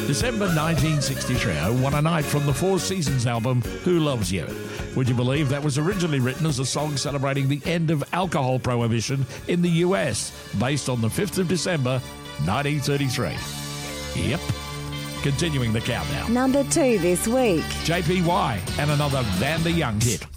December 1963, Oh What a Night from the Four Seasons album, Who Loves You? Would you believe that was originally written as a song celebrating the end of alcohol prohibition in the US, based on the 5th of December, 1933. Yep. Continuing the countdown. Number 2 this week. JPY and another Van der Young hit.